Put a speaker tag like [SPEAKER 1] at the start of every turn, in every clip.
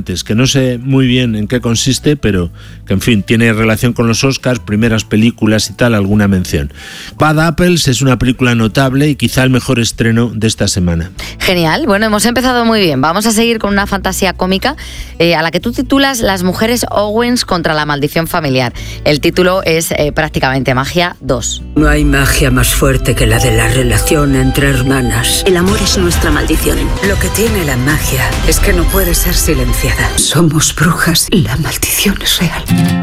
[SPEAKER 1] Fuentes, que no sé muy bien en qué consiste, pero que en fin, tiene relación con los Oscars, primeras películas y tal, alguna mención. Bad Apples es una película notable y quizá el mejor estreno de esta semana.
[SPEAKER 2] Genial, bueno, hemos empezado muy bien. Vamos a seguir con una fantasía cómica a la que tú titulas Las mujeres Owens contra la maldición familiar. El título es prácticamente Magia 2.
[SPEAKER 3] No hay magia más fuerte que la de la relación entre hermanas.
[SPEAKER 4] El amor es nuestra maldición.
[SPEAKER 3] Lo que tiene la magia es que no puede ser silenciada. Somos brujas y la maldición es real.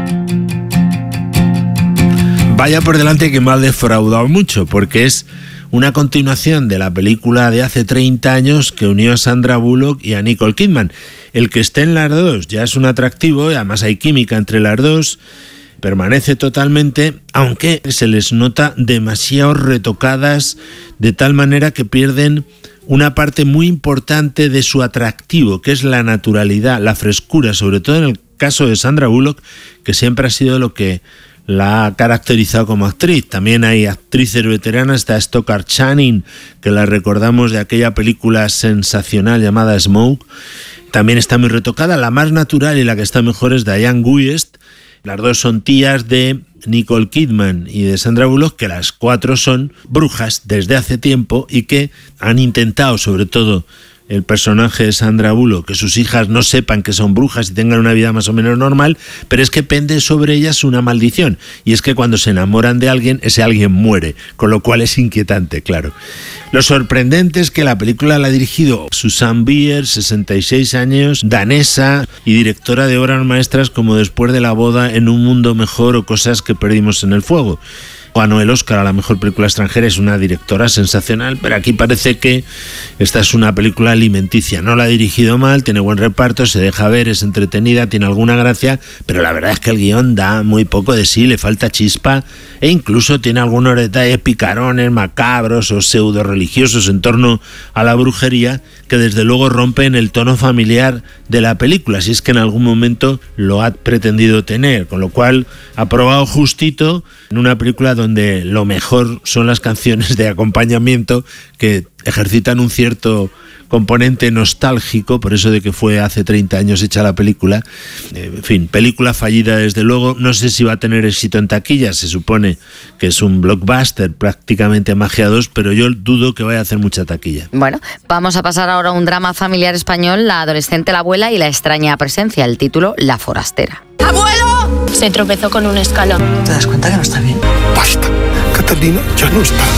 [SPEAKER 1] Vaya por delante que me ha defraudado mucho, porque es una continuación de la película de hace 30 años que unió a Sandra Bullock y a Nicole Kidman. El que esté en las dos ya es un atractivo, y además hay química entre las dos, permanece totalmente, aunque se les nota demasiado retocadas, de tal manera que pierden una parte muy importante de su atractivo, que es la naturalidad, la frescura, sobre todo en el caso de Sandra Bullock, que siempre ha sido lo que la ha caracterizado como actriz. También hay actrices veteranas, está Stockard Channing, que la recordamos de aquella película sensacional llamada Smoke. También está muy retocada. La más natural y la que está mejor es Diane Wiest. Las dos son tías de Nicole Kidman y de Sandra Bullock, que las cuatro son brujas desde hace tiempo y que han intentado, sobre todo el personaje de Sandra Bullock, que sus hijas no sepan que son brujas y tengan una vida más o menos normal, pero es que pende sobre ellas una maldición, y es que cuando se enamoran de alguien, ese alguien muere, con lo cual es inquietante, claro. Lo sorprendente es que la película la ha dirigido Susanne Bier, 66 años, danesa y directora de obras maestras como Después de la boda, En un mundo mejor o Cosas que perdimos en el fuego. Ganó el Oscar a la mejor película extranjera, es una directora sensacional, pero aquí parece que esta es una película alimenticia. No la ha dirigido mal, tiene buen reparto, se deja ver, es entretenida, tiene alguna gracia, pero la verdad es que el guión da muy poco de sí, le falta chispa e incluso tiene algunos detalles picarones, macabros o pseudo religiosos en torno a la brujería que desde luego rompen el tono familiar de la película, si es que en algún momento lo ha pretendido tener, con lo cual ha probado justito en una película donde lo mejor son las canciones de acompañamiento que ejercitan un cierto componente nostálgico, por eso de que fue hace 30 años hecha la película. En fin, película fallida desde luego, no sé si va a tener éxito en taquilla, se supone que es un blockbuster, prácticamente Magia 2, pero yo dudo que vaya a hacer mucha taquilla.
[SPEAKER 2] Bueno, vamos a pasar ahora a un drama familiar español, La adolescente, la abuela y la extraña presencia, el título La forastera.
[SPEAKER 4] ¡Abuelo! Se tropezó con un escalón.
[SPEAKER 3] ¿Te das cuenta que no está bien?
[SPEAKER 5] Basta, Catalina ya no está.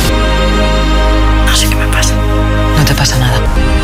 [SPEAKER 3] No sé qué me pasa. No te pasa nada.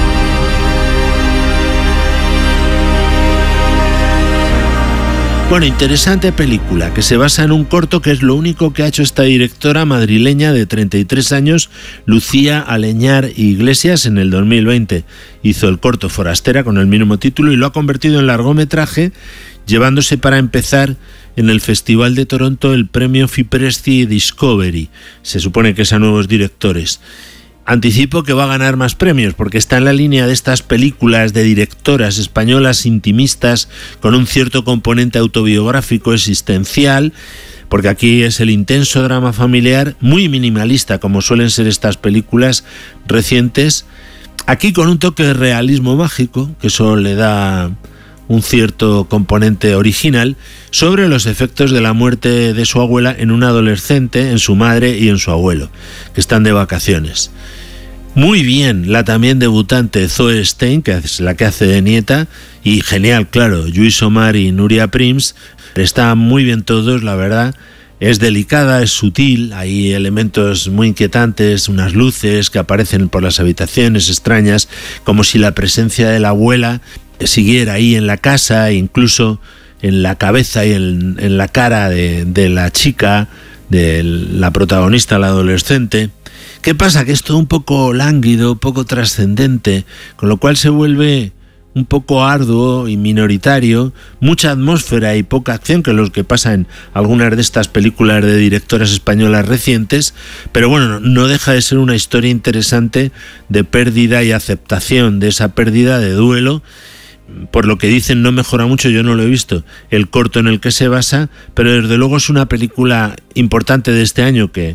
[SPEAKER 1] Bueno, interesante película que se basa en un corto que es lo único que ha hecho esta directora madrileña de 33 años, Lucía Aleñar Iglesias, en el 2020. Hizo el corto Forastera con el mismo título y lo ha convertido en largometraje, llevándose para empezar en el Festival de Toronto el premio Fipresci Discovery. Se supone que es a nuevos directores. Anticipo que va a ganar más premios porque está en la línea de estas películas de directoras españolas intimistas con un cierto componente autobiográfico existencial, porque aquí es el intenso drama familiar muy minimalista como suelen ser estas películas recientes, aquí con un toque de realismo mágico, que eso le da un cierto componente original, sobre los efectos de la muerte de su abuela en un adolescente, en su madre y en su abuelo, que están de vacaciones. Muy bien la también debutante Zoe Stein, que es la que hace de nieta, y genial, claro, Lluís Omar y Núria Prims. Están muy bien todos, la verdad. Es delicada, es sutil, hay elementos muy inquietantes, unas luces que aparecen por las habitaciones extrañas, como si la presencia de la abuela siguiera ahí en la casa, incluso en la cabeza y en la cara de la chica, de la protagonista, la adolescente. ¿Qué pasa? Que es todo un poco lánguido, poco trascendente, con lo cual se vuelve un poco arduo y minoritario, mucha atmósfera y poca acción, que es lo que pasa en algunas de estas películas de directoras españolas recientes, pero bueno, no deja de ser una historia interesante de pérdida y aceptación de esa pérdida, de duelo. Por lo que dicen no mejora mucho, yo no lo he visto, el corto en el que se basa, pero desde luego es una película importante de este año que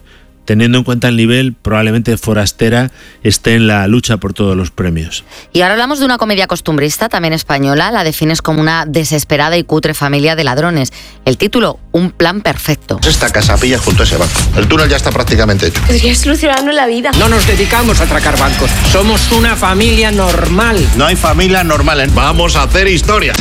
[SPEAKER 1] teniendo en cuenta el nivel, probablemente Forastera esté en la lucha por todos los premios.
[SPEAKER 2] Y ahora hablamos de una comedia costumbrista, también española. La defines como una desesperada y cutre familia de ladrones. El título, Un plan perfecto.
[SPEAKER 6] Esta casa pilla junto a ese banco. El túnel ya está prácticamente hecho.
[SPEAKER 4] Podría solucionarnos la vida.
[SPEAKER 7] No nos dedicamos a atracar bancos. Somos una familia normal.
[SPEAKER 6] No hay familia normal, ¿eh? Vamos a hacer historia.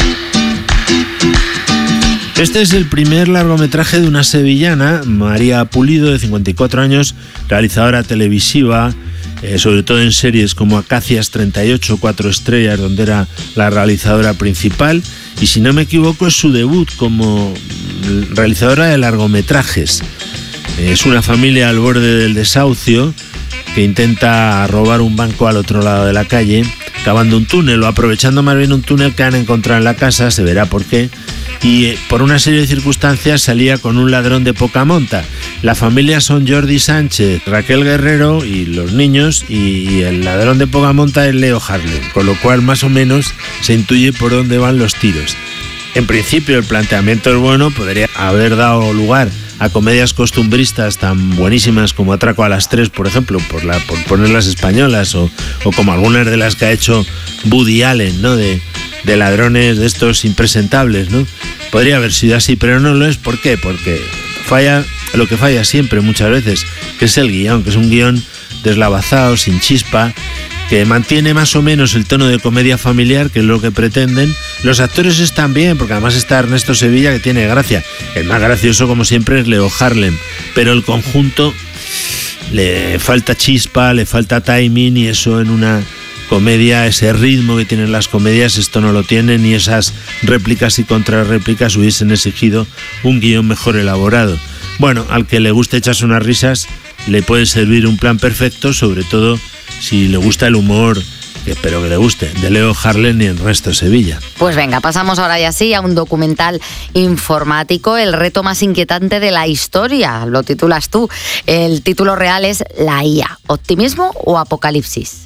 [SPEAKER 1] Este es el primer largometraje de una sevillana, María Pulido, de 54 años, realizadora televisiva, sobre todo en series como Acacias 38, 4 estrellas, donde era la realizadora principal, y si no me equivoco es su debut como realizadora de largometrajes. Es una familia al borde del desahucio que intenta robar un banco al otro lado de la calle, cavando un túnel o aprovechando más bien un túnel que han encontrado en la casa, se verá por qué. Y por una serie de circunstancias salía con un ladrón de poca monta. La familia son Jordi Sánchez, Raquel Guerrero y los niños, y el ladrón de poca monta es Leo Harlem, con lo cual más o menos se intuye por dónde van los tiros. En principio el planteamiento es bueno, podría haber dado lugar a comedias costumbristas tan buenísimas como Atraco a las 3, por ejemplo, por poner las españolas, o como algunas de las que ha hecho Woody Allen, ¿no? De ladrones de estos impresentables, ¿no? Podría haber sido así, pero no lo es. ¿Por qué? Porque falla lo que falla siempre, muchas veces, que es el guión, que es un guión deslavazado, sin chispa, que mantiene más o menos el tono de comedia familiar, que es lo que pretenden. Los actores están bien, porque además está Ernesto Sevilla, que tiene gracia. El más gracioso, como siempre, es Leo Harlem, pero el conjunto le falta chispa, le falta timing, y eso en una comedia, ese ritmo que tienen las comedias, esto no lo tiene, ni esas réplicas y contrarréplicas hubiesen exigido un guión mejor elaborado. Bueno, al que le guste echarse unas risas, le puede servir Un plan perfecto, sobre todo si le gusta el humor, que espero que le guste, de Leo Harlem y Ernesto Sevilla.
[SPEAKER 2] Pues venga, pasamos ahora ya sí a un documental informático, El reto más inquietante de la historia, lo titulas tú. El título real es La IA, ¿optimismo o apocalipsis?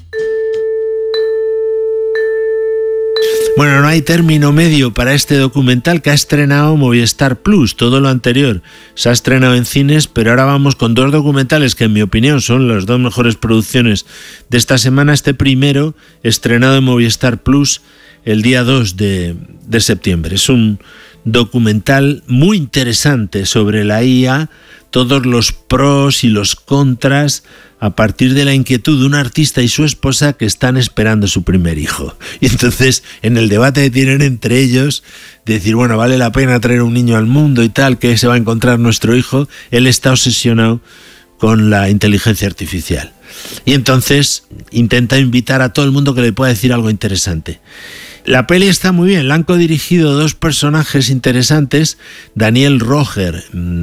[SPEAKER 1] Bueno, no hay término medio para este documental que ha estrenado Movistar Plus. Todo lo anterior se ha estrenado en cines, pero ahora vamos con dos documentales que en mi opinión son las dos mejores producciones de esta semana. Este primero, estrenado en Movistar Plus el día 2 de septiembre. Es un documental muy interesante sobre la IA, todos los pros y los contras, a partir de la inquietud de un artista y su esposa que están esperando su primer hijo. Y entonces, en el debate que tienen entre ellos, de decir, bueno, vale la pena traer un niño al mundo y tal, que se va a encontrar nuestro hijo, él está obsesionado con la inteligencia artificial. Y entonces intenta invitar a todo el mundo que le pueda decir algo interesante. La peli está muy bien, la han codirigido dos personajes interesantes, Daniel Roger,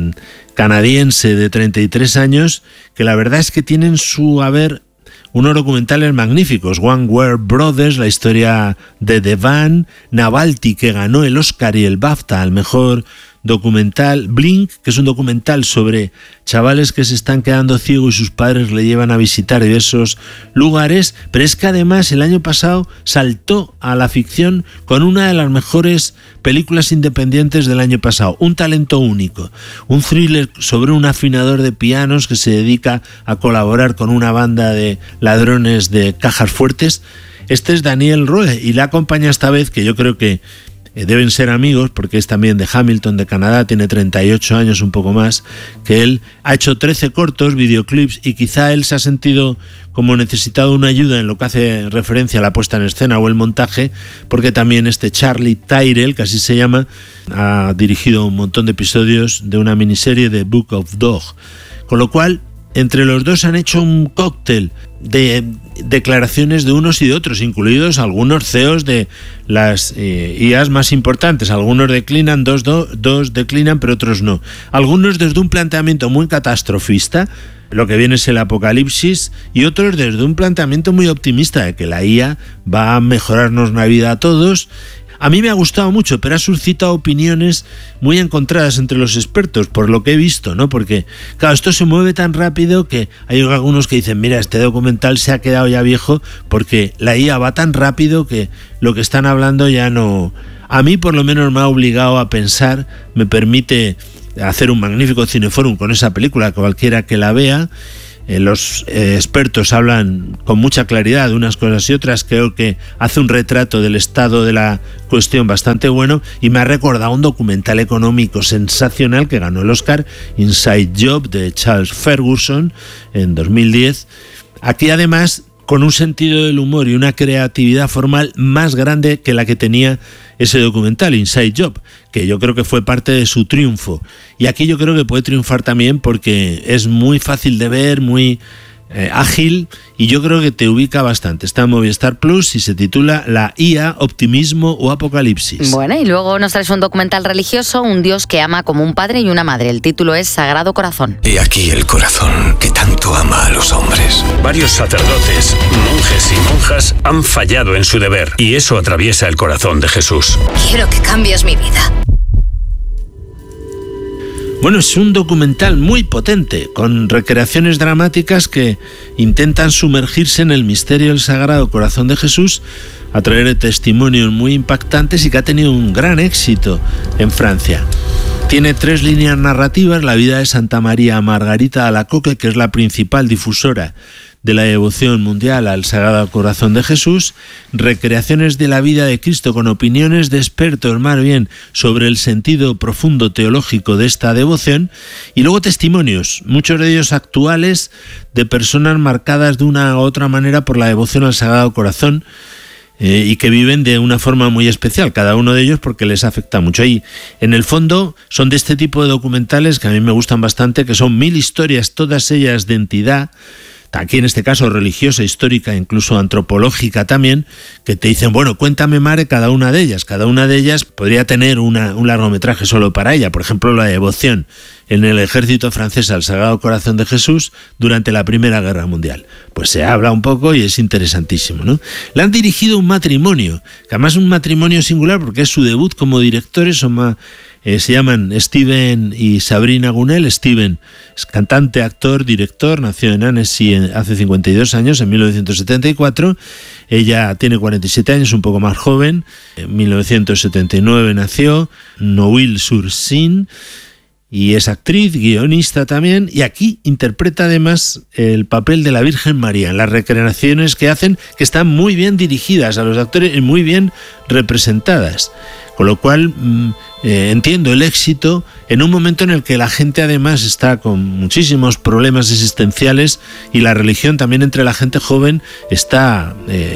[SPEAKER 1] canadiense de 33 años, que la verdad es que tienen su haber unos documentales magníficos. One Were Brothers, la historia de Devan, Navalny, que ganó el Oscar y el BAFTA al mejor documental, Blink, que es un documental sobre chavales que se están quedando ciegos y sus padres le llevan a visitar diversos lugares, pero es que además el año pasado saltó a la ficción con una de las mejores películas independientes del año pasado, Un talento único, un thriller sobre un afinador de pianos que se dedica a colaborar con una banda de ladrones de cajas fuertes. Este es Daniel Roe y la acompaña esta vez, que yo creo que deben ser amigos, porque es también de Hamilton, de Canadá, tiene 38 años, un poco más que él, ha hecho 13 cortos, videoclips, y quizá él se ha sentido como necesitado una ayuda en lo que hace referencia a la puesta en escena o el montaje, porque también Charlie Tyrell, que así se llama, ha dirigido un montón de episodios de una miniserie de Book of Dog, con lo cual entre los dos han hecho un cóctel de declaraciones de unos y de otros, incluidos algunos CEOs de las IAs más importantes. Algunos declinan, dos declinan, pero otros no. Algunos desde un planteamiento muy catastrofista, lo que viene es el apocalipsis, y otros desde un planteamiento muy optimista de que la IA va a mejorarnos la vida a todos. A mí me ha gustado mucho, pero ha suscitado opiniones muy encontradas entre los expertos, por lo que he visto, ¿no? Porque, claro, esto se mueve tan rápido que hay algunos que dicen, mira, este documental se ha quedado ya viejo porque la IA va tan rápido que lo que están hablando ya no... A mí, por lo menos, me ha obligado a pensar, me permite hacer un magnífico cineforum con esa película, cualquiera que la vea. Los expertos hablan con mucha claridad de unas cosas y otras. Creo que hace un retrato del estado de la cuestión bastante bueno, y me ha recordado un documental económico sensacional que ganó el Oscar, Inside Job, de Charles Ferguson, en 2010. Aquí además con un sentido del humor y una creatividad formal más grande que la que tenía ese documental, Inside Job, que yo creo que fue parte de su triunfo. Y aquí yo creo que puede triunfar también porque es muy fácil de ver, muy ágil, y yo creo que te ubica bastante. Está en Movistar Plus y se titula La IA, optimismo o apocalipsis.
[SPEAKER 2] Bueno, y luego nos traes un documental religioso, un Dios que ama como un padre y una madre. El título es Sagrado Corazón.
[SPEAKER 8] He aquí el corazón que tanto ama a los hombres.
[SPEAKER 9] Varios sacerdotes, monjes y monjas han fallado en su deber, y eso atraviesa el corazón de Jesús.
[SPEAKER 4] Quiero que cambies mi vida.
[SPEAKER 1] Bueno, es un documental muy potente, con recreaciones dramáticas que intentan sumergirse en el misterio del Sagrado Corazón de Jesús a través de testimonios muy impactantes, y que ha tenido un gran éxito en Francia. Tiene 3 líneas narrativas: la vida de Santa María Margarita Alacoque, que es la principal difusora de la devoción mundial al Sagrado Corazón de Jesús, recreaciones de la vida de Cristo con opiniones de expertos más bien sobre el sentido profundo teológico de esta devoción, y luego testimonios, muchos de ellos actuales, de personas marcadas de una u otra manera por la devoción al Sagrado Corazón, y que viven de una forma muy especial, cada uno de ellos porque les afecta mucho. Y en el fondo son de este tipo de documentales que a mí me gustan bastante, que son 1000 historias, todas ellas de entidad, aquí en este caso religiosa, histórica, incluso antropológica también, que te dicen, bueno, cuéntame, Mare, cada una de ellas. Cada una de ellas podría tener un largometraje solo para ella. Por ejemplo, la devoción en el ejército francés al Sagrado Corazón de Jesús durante la Primera Guerra Mundial. Pues se habla un poco y es interesantísimo, ¿no? Le han dirigido un matrimonio, que además es un matrimonio singular porque es su debut como directores. Se llaman Steven y Sabrina Gunel. Steven es cantante, actor, director, nació en Annecy hace 52 años, en 1974. Ella tiene 47 años, un poco más joven. En 1979 nació, Nouville-sur-Seine, y es actriz, guionista también, y aquí interpreta además el papel de la Virgen María en las recreaciones que hacen, que están muy bien dirigidas a los actores y muy bien representadas. Con lo cual entiendo el éxito en un momento en el que la gente además está con muchísimos problemas existenciales, y la religión también entre la gente joven está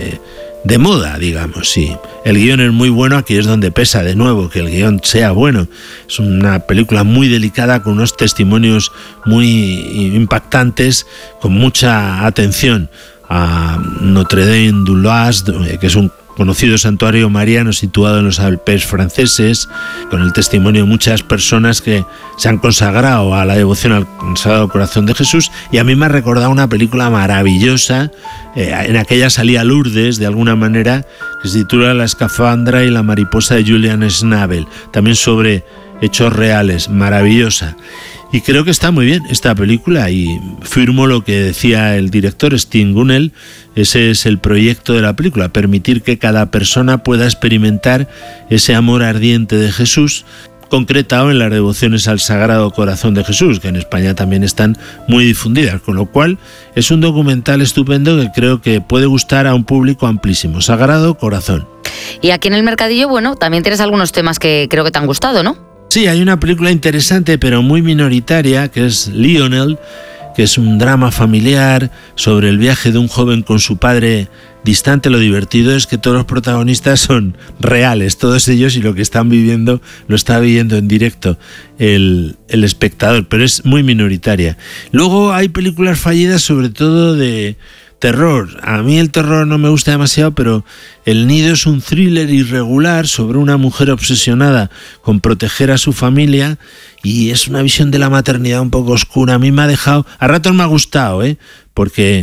[SPEAKER 1] de moda, digamos. Sí, el guión es muy bueno, aquí es donde pesa de nuevo que el guión sea bueno. Es una película muy delicada, con unos testimonios muy impactantes, con mucha atención a Notre Dame du Loas, que es un conocido santuario mariano situado en los Alpes franceses, con el testimonio de muchas personas que se han consagrado a la devoción al Sagrado Corazón de Jesús. Y a mí me ha recordado una película maravillosa, en aquella salía Lourdes de alguna manera, que se titula La escafandra y la mariposa, de Julian Schnabel, también sobre hechos reales, maravillosa. Y creo que está muy bien esta película, y firmo lo que decía el director Steven Gunel. Ese es el proyecto de la película: permitir que cada persona pueda experimentar ese amor ardiente de Jesús, concretado en las devociones al Sagrado Corazón de Jesús, que en España también están muy difundidas, con lo cual es un documental estupendo que creo que puede gustar a un público amplísimo. Sagrado Corazón.
[SPEAKER 2] Y aquí en el Mercadillo, bueno, también tienes algunos temas que creo que te han gustado, ¿no?
[SPEAKER 1] Sí, hay una película interesante pero muy minoritaria, que es Lionel, que es un drama familiar sobre el viaje de un joven con su padre distante. Lo divertido es que todos los protagonistas son reales, todos ellos, y lo que están viviendo lo está viviendo en directo el espectador, pero es muy minoritaria. Luego hay películas fallidas, sobre todo de terror. A mí el terror no me gusta demasiado, pero El Nido es un thriller irregular sobre una mujer obsesionada con proteger a su familia, y es una visión de la maternidad un poco oscura. A mí me ha dejado, a ratos me ha gustado, porque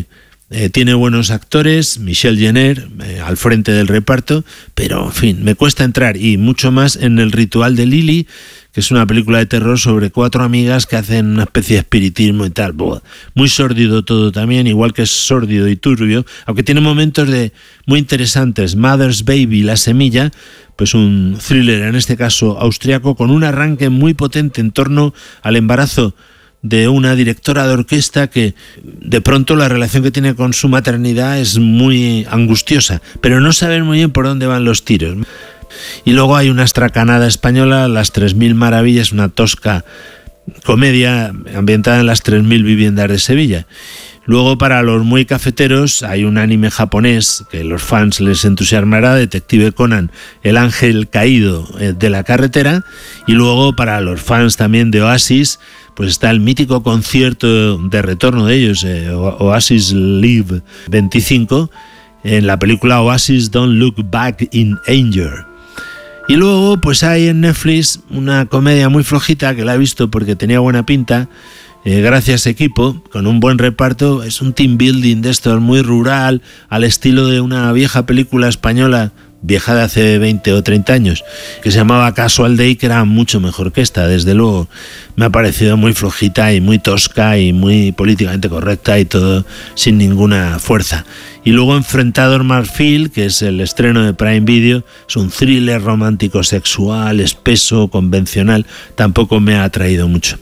[SPEAKER 1] Tiene buenos actores, Michelle Jenner al frente del reparto, pero en fin, me cuesta entrar, y mucho más en El ritual de Lily, que es una película de terror sobre 4 amigas que hacen una especie de espiritismo y tal. Muy sórdido todo también, igual que es sórdido y turbio, aunque tiene momentos muy interesantes. Mother's Baby, La semilla, pues un thriller, en este caso austriaco, con un arranque muy potente en torno al embarazo de una directora de orquesta que de pronto la relación que tiene con su maternidad es muy angustiosa, pero no saben muy bien por dónde van los tiros. Y luego hay una estracanada española, Las 3000 maravillas, una tosca comedia ambientada en las 3000 viviendas de Sevilla. Luego, para los muy cafeteros, hay un anime japonés que a los fans les entusiasmará, Detective Conan, el ángel caído de la carretera. Y luego, para los fans también de Oasis, pues está el mítico concierto de retorno de ellos, Oasis Live 25, en la película Oasis Don't Look Back in Anger. Y luego pues hay en Netflix una comedia muy flojita que la he visto porque tenía buena pinta, Gracias Equipo, con un buen reparto. Es un team building de estos muy rural, al estilo de una vieja película española, vieja de hace 20 o 30 años, que se llamaba Casual Day, que era mucho mejor que esta. Desde luego me ha parecido muy flojita y muy tosca y muy políticamente correcta y todo sin ninguna fuerza. Y luego Enfrentador Marfil, que es el estreno de Prime Video, es un thriller romántico sexual, espeso, convencional, tampoco me ha atraído mucho.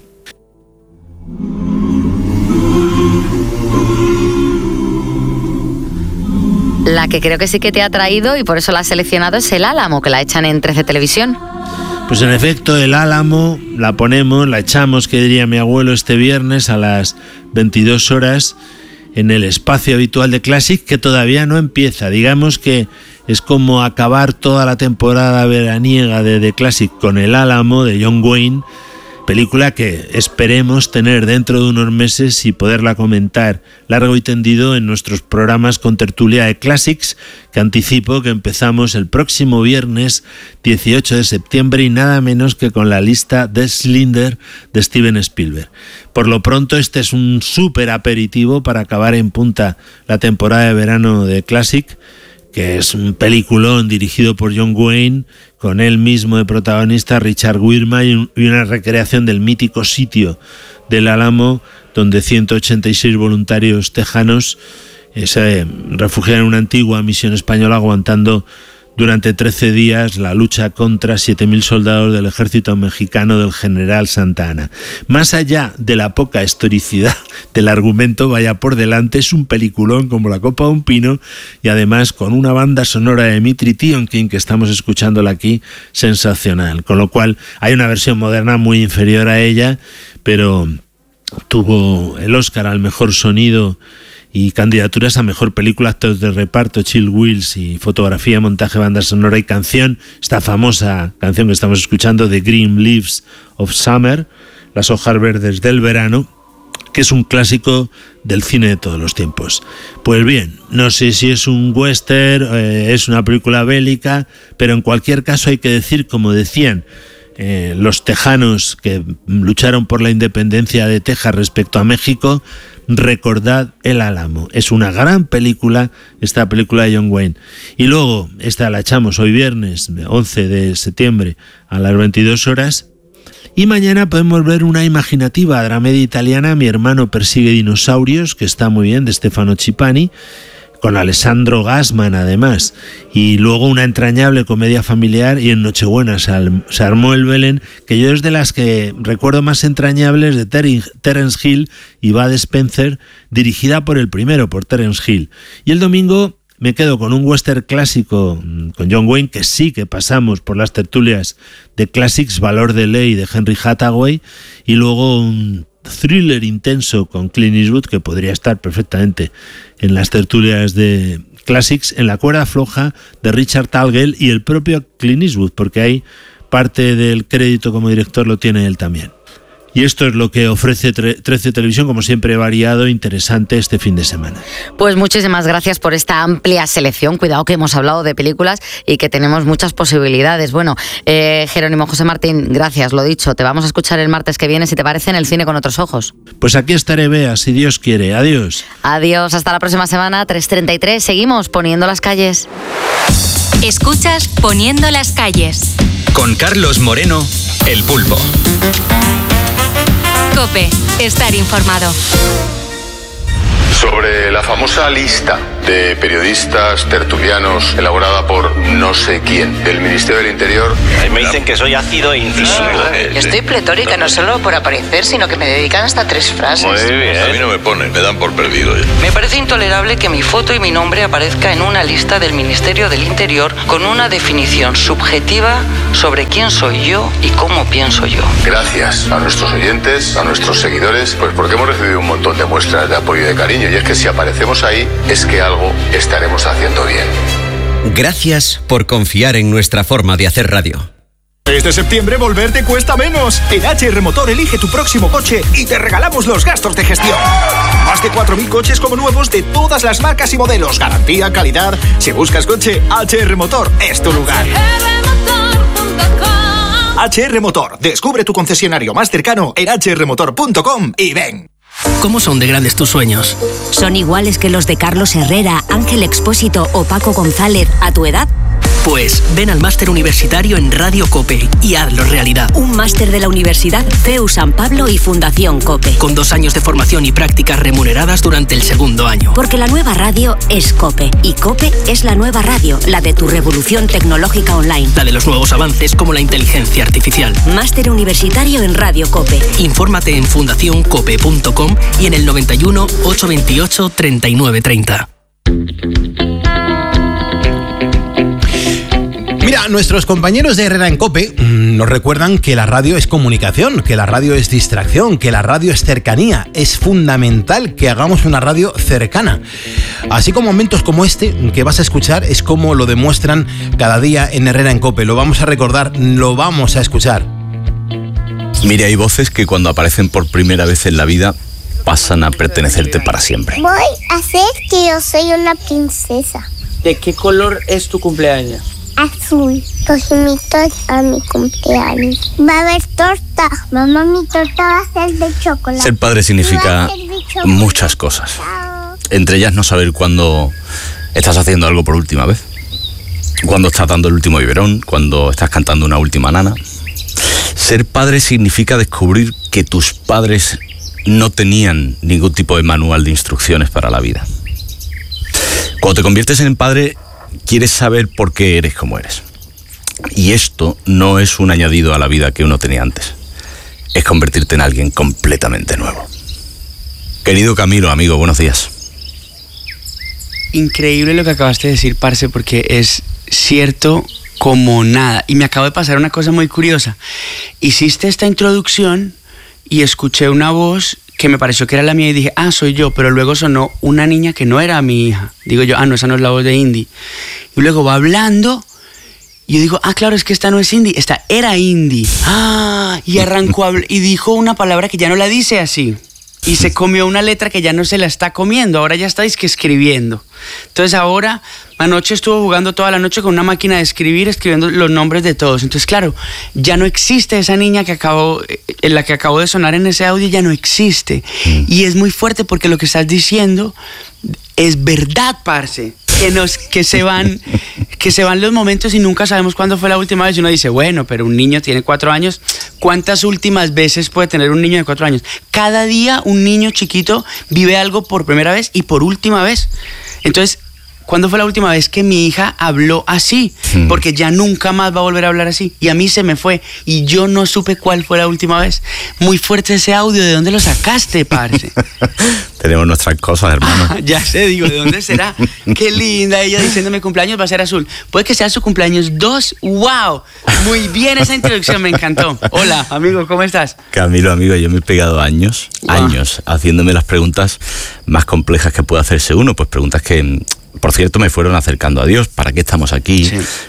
[SPEAKER 2] La que creo que sí que te ha traído y por eso la has seleccionado es El Álamo, que la echan en 13 Televisión.
[SPEAKER 1] Pues en efecto, El Álamo la ponemos, la echamos, que diría mi abuelo, este viernes a las 22 horas en el espacio habitual de Classic, que todavía no empieza. Digamos que es como acabar toda la temporada veraniega de The Classic con El Álamo de John Wayne, película que esperemos tener dentro de unos meses y poderla comentar largo y tendido en nuestros programas con tertulia de Classics, que anticipo que empezamos el próximo viernes 18 de septiembre y nada menos que con la lista de Schindler de Steven Spielberg. Por lo pronto este es un súper aperitivo para acabar en punta la temporada de verano de Classic, que es un peliculón dirigido por John Wayne, con él mismo de protagonista, Richard Widmark, y una recreación del mítico sitio del Álamo, donde 186 voluntarios tejanos se refugian en una antigua misión española, aguantando durante 13 días la lucha contra 7.000 soldados del ejército mexicano del general Santa Anna. Más allá de la poca historicidad del argumento, vaya por delante, es un peliculón como la copa de un pino, y además con una banda sonora de Dmitri Tiomkin, que estamos escuchándola aquí, sensacional. Con lo cual hay una versión moderna muy inferior a ella, pero tuvo el Oscar al mejor sonido y candidaturas a mejor película, actores de reparto, Chill Wills, y fotografía, montaje, banda sonora y canción. Esta famosa canción que estamos escuchando, The Green Leaves of Summer, las hojas verdes del verano, que es un clásico del cine de todos los tiempos. Pues bien, no sé si es un western, es una película bélica, pero en cualquier caso hay que decir, como decían los tejanos que lucharon por la independencia de Texas respecto a México, recordad El Álamo. Es una gran película, esta película de John Wayne. Y luego, esta la echamos hoy viernes 11 de septiembre a las 22 horas. Y mañana podemos ver una imaginativa dramedia italiana, Mi hermano persigue dinosaurios, que está muy bien, de Stefano Cipani, con Alessandro Gassman además. Y luego una entrañable comedia familiar, y en Nochebuena se armó el Belén, que yo es de las que recuerdo más entrañables, de Terence Hill y Bud Spencer, dirigida por el primero, por Terence Hill. Y el domingo me quedo con un western clásico con John Wayne, que sí que pasamos por las tertulias de Classics, Valor de Ley de Henry Hathaway, y luego un thriller intenso con Clint Eastwood, que podría estar perfectamente en las tertulias de Classics, en La cuerda floja de Richard Talgell y el propio Clint Eastwood, porque ahí parte del crédito como director lo tiene él también. Y esto es lo que ofrece 13 Televisión, como siempre variado, interesante este fin de semana.
[SPEAKER 2] Pues muchísimas gracias por esta amplia selección. Cuidado que hemos hablado de películas y que tenemos muchas posibilidades. Bueno, Jerónimo José Martín, gracias, lo dicho. Te vamos a escuchar el martes que viene, si te parece, en El Cine con Otros Ojos.
[SPEAKER 1] Pues aquí estaré, Bea, si Dios quiere. Adiós.
[SPEAKER 2] Adiós, hasta la próxima semana, 3:33. Seguimos poniendo las calles.
[SPEAKER 10] Escuchas Poniendo las calles.
[SPEAKER 8] Con Carlos Moreno, El Pulpo.
[SPEAKER 10] COPE, estar informado.
[SPEAKER 6] Sobre la famosa lista de periodistas tertulianos elaborada por no sé quién del Ministerio del Interior.
[SPEAKER 11] Me dicen que soy ácido e incisivo.
[SPEAKER 12] Estoy pletórica, no solo por aparecer, sino que me dedican hasta 3 frases.
[SPEAKER 6] Muy bien. A mí no me ponen, me dan por perdido.
[SPEAKER 12] Me parece intolerable que mi foto y mi nombre aparezca en una lista del Ministerio del Interior con una definición subjetiva sobre quién soy yo y cómo pienso yo.
[SPEAKER 6] Gracias a nuestros oyentes, a nuestros seguidores, pues porque hemos recibido un montón de muestras de apoyo y de cariño. Y es que si aparecemos ahí, es que algo estaremos haciendo bien.
[SPEAKER 13] Gracias por confiar en nuestra forma de hacer radio.
[SPEAKER 14] Este septiembre volver te cuesta menos. En HR Motor elige tu próximo coche y te regalamos los gastos de gestión. Más de 4.000 coches como nuevos de todas las marcas y modelos. Garantía, calidad. Si buscas coche, HR Motor es tu lugar. HR Motor. Descubre tu concesionario más cercano en hrmotor.com y ven.
[SPEAKER 15] ¿Cómo son de grandes tus sueños?
[SPEAKER 16] ¿Son iguales que los de Carlos Herrera, Ángel Expósito o Paco González a tu edad?
[SPEAKER 15] Pues ven al máster universitario en Radio COPE y hazlo realidad.
[SPEAKER 16] Un máster de la Universidad CEU San Pablo y Fundación COPE.
[SPEAKER 15] Con 2 años de formación y prácticas remuneradas durante el 2º año.
[SPEAKER 16] Porque la nueva radio es COPE y COPE es la nueva radio, la de tu revolución tecnológica online.
[SPEAKER 15] La de los nuevos avances como la inteligencia artificial.
[SPEAKER 16] Máster universitario en Radio COPE.
[SPEAKER 15] Infórmate en fundacioncope.com y en el 91 828 3930.
[SPEAKER 17] Mira, nuestros compañeros de Herrera en COPE nos recuerdan que la radio es comunicación, que la radio es distracción, que la radio es cercanía. Es fundamental que hagamos una radio cercana. Así como momentos como este que vas a escuchar es como lo demuestran cada día en Herrera en COPE. Lo vamos a recordar, lo vamos a escuchar.
[SPEAKER 18] Mire, hay voces que cuando aparecen por primera vez en la vida pasan a pertenecerte para siempre.
[SPEAKER 19] Voy a hacer que yo soy una princesa.
[SPEAKER 7] ¿De qué color es tu cumpleaños?
[SPEAKER 19] Azul, los invito a mi cumpleaños. Va a haber torta. Mamá, mi torta va a ser de chocolate.
[SPEAKER 18] Ser padre significa muchas cosas. Entre ellas no saber cuándo estás haciendo algo por última vez. Cuándo estás dando el último biberón. Cuándo estás cantando una última nana. Ser padre significa descubrir que tus padres no tenían ningún tipo de manual de instrucciones para la vida. Cuando te conviertes en padre, quieres saber por qué eres como eres. Y esto no es un añadido a la vida que uno tenía antes. Es convertirte en alguien completamente nuevo. Querido Camilo, amigo, buenos días.
[SPEAKER 20] Increíble lo que acabaste de decir, parce, porque es cierto como nada. Y me acaba de pasar una cosa muy curiosa. Hiciste esta introducción y escuché una voz que me pareció que era la mía y dije, soy yo, pero luego sonó una niña que no era mi hija. Digo yo, no, esa no es la voz de Indy. Y luego va hablando y yo digo, claro, es que esta no es Indy, esta era Indy. Y arrancó y dijo una palabra que ya no la dice así. Y se comió una letra que ya no se la está comiendo, ahora ya estáis que escribiendo. Entonces ahora, anoche estuvo jugando toda la noche con una máquina de escribir, escribiendo los nombres de todos. Entonces, claro, ya no existe esa niña en la que acabó de sonar en ese audio, ya no existe. Y es muy fuerte porque lo que estás diciendo es verdad, parce. Que se van los momentos y nunca sabemos cuándo fue la última vez. Y uno dice, bueno, pero un niño tiene 4 años. ¿Cuántas últimas veces puede tener un niño de 4 años? Cada día un niño chiquito vive algo por primera vez y por última vez. Entonces, ¿cuándo fue la última vez que mi hija habló así? Porque ya nunca más va a volver a hablar así. Y a mí se me fue. Y yo no supe cuál fue la última vez. Muy fuerte ese audio. ¿De dónde lo sacaste, parce?
[SPEAKER 18] Tenemos nuestras cosas, hermano.
[SPEAKER 20] Ya sé, digo, ¿de dónde será? Qué linda ella diciéndome cumpleaños va a ser azul. Puede que sea su cumpleaños 2. ¡Wow! Muy bien esa introducción, me encantó. Hola, amigo, ¿cómo estás?
[SPEAKER 18] Camilo, amigo, yo me he pegado años haciéndome las preguntas más complejas que puede hacerse uno. Pues preguntas que, por cierto, me fueron acercando a Dios. ¿Para qué estamos aquí? Sí.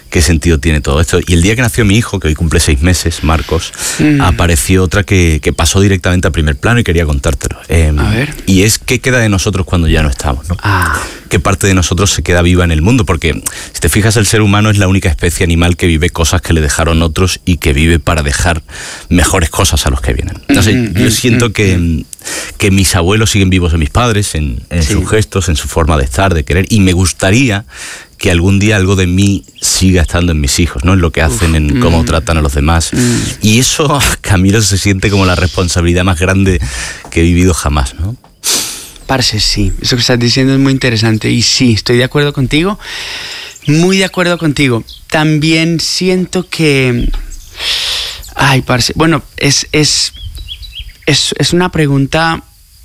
[SPEAKER 18] ¿qué sentido tiene todo esto? Y el día que nació mi hijo, que hoy cumple 6 meses, Marcos, apareció otra que pasó directamente a primer plano y quería contártelo.
[SPEAKER 20] A ver.
[SPEAKER 18] Y es qué queda de nosotros cuando ya no estamos, ¿no? ¿Qué parte de nosotros se queda viva en el mundo? Porque, si te fijas, el ser humano es la única especie animal que vive cosas que le dejaron otros y que vive para dejar mejores cosas a los que vienen. Entonces, yo siento que mis abuelos siguen vivos en mis padres, en sus gestos, en su forma de estar, de querer, y me gustaría que algún día algo de mí siga estando en mis hijos, ¿no? En lo que hacen, en cómo tratan a los demás. Y eso, Camilo, se siente como la responsabilidad más grande que he vivido jamás, ¿no?
[SPEAKER 20] Parce, sí, eso que estás diciendo es muy interesante y sí, estoy de acuerdo contigo, muy de acuerdo contigo. También siento que... Ay, parce, bueno, es una pregunta...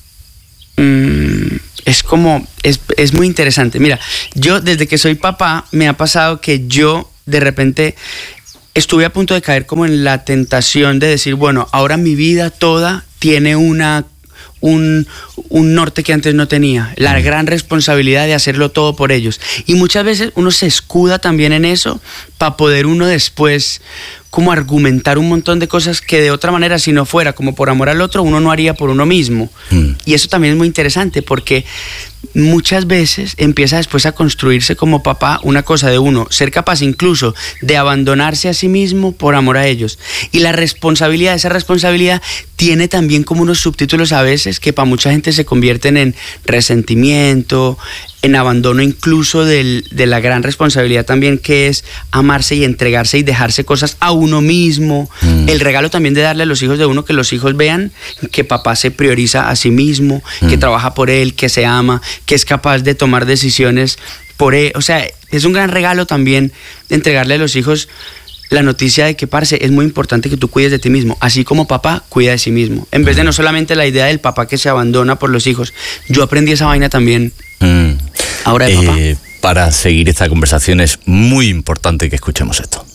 [SPEAKER 20] Es muy interesante. Mira, yo desde que soy papá me ha pasado que yo de repente estuve a punto de caer como en la tentación de decir, bueno, ahora mi vida toda tiene un norte que antes no tenía, la gran responsabilidad de hacerlo todo por ellos. Y muchas veces uno se escuda también en eso para poder uno después como argumentar un montón de cosas que de otra manera, si no fuera como por amor al otro, uno no haría por uno mismo. Y eso también es muy interesante porque muchas veces empieza después a construirse como papá una cosa de uno, ser capaz incluso de abandonarse a sí mismo por amor a ellos. Y la responsabilidad, esa responsabilidad tiene también como unos subtítulos a veces que para mucha gente se convierten en resentimiento, en abandono incluso de la gran responsabilidad también que es amarse y entregarse y dejarse cosas a uno mismo. El regalo también de darle a los hijos de uno, que los hijos vean que papá se prioriza a sí mismo, que trabaja por él, que se ama, que es capaz de tomar decisiones por él. O sea, es un gran regalo también entregarle a los hijos la noticia de que, parce, es muy importante que tú cuides de ti mismo, así como papá cuida de sí mismo, en vez de no solamente la idea del papá que se abandona por los hijos. Yo aprendí esa vaina también ahora de papá.
[SPEAKER 18] Para seguir esta conversación es muy importante que escuchemos esto.